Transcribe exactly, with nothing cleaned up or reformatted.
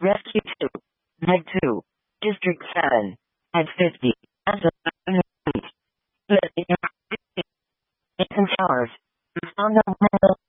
Rescue two. Med two. District seven. At fifty. As of Ethan Showers. Respond